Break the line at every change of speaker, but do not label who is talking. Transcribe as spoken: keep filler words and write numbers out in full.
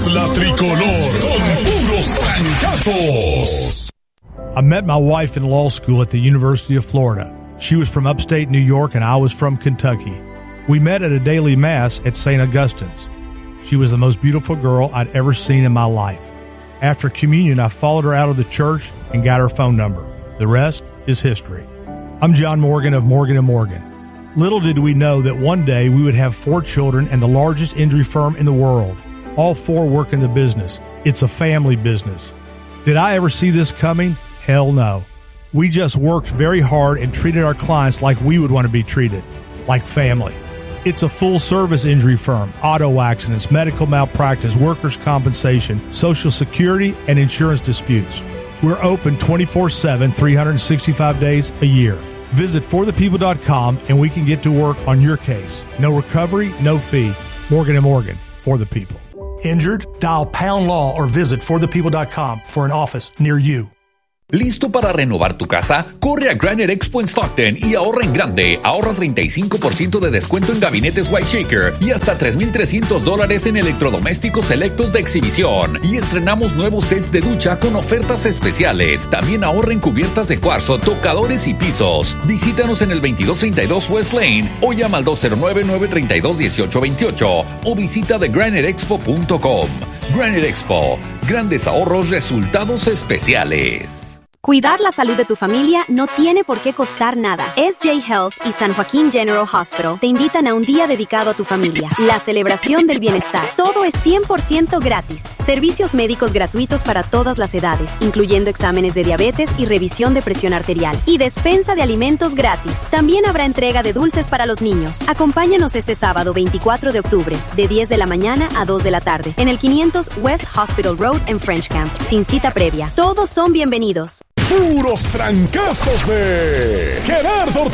La tricolor con puros trancazos.
I met my wife in law school at the University of Florida. She was from upstate New York and I was from Kentucky. We met at a daily mass at Saint Augustine's. She was the most beautiful girl I'd ever seen in my life. After communion, I followed her out of the church and got her phone number. The rest is history. I'm John Morgan of Morgan and Morgan. Little did we know that one day we would have four children and the largest injury firm in the world. All four work in the business. It's a family business. Did I ever see this coming? Hell no. We just worked very hard and treated our clients like we would want to be treated, like family. It's a full-service injury firm, auto accidents, medical malpractice, workers' compensation, Social Security, and insurance disputes. We're open twenty-four seven, three hundred sixty-five days a year. Visit for the people dot com and we can get to work on your case. No recovery, no fee. Morgan and Morgan, for the people. Injured? Dial pound law or visit for the people dot com for an office near you.
¿Listo para renovar tu casa? Corre a Granite Expo en Stockton y ahorra en grande. Ahorra treinta y cinco por ciento de descuento en gabinetes White Shaker y hasta tres mil trescientos dólares en electrodomésticos selectos de exhibición. Y estrenamos nuevos sets de ducha con ofertas especiales. También ahorra en cubiertas de cuarzo, tocadores y pisos. Visítanos en el veintidós treinta y dos West Lane o llama al dos cero nueve, nueve tres dos, uno ocho dos ocho o visita the granite expo punto com. Granite Expo. Grandes ahorros, resultados especiales.
Cuidar la salud de tu familia no tiene por qué costar nada. S J Health y San Joaquin General Hospital te invitan a un día dedicado a tu familia. La celebración del bienestar. Todo es cien por ciento gratis. Servicios médicos gratuitos para todas las edades, incluyendo exámenes de diabetes y revisión de presión arterial. Y despensa de alimentos gratis. También habrá entrega de dulces para los niños. Acompáñanos este sábado veinticuatro de octubre, de diez de la mañana a dos de la tarde, en el quinientos West Hospital Road en French Camp, sin cita previa. Todos son bienvenidos.
Puros trancazos de Gerardo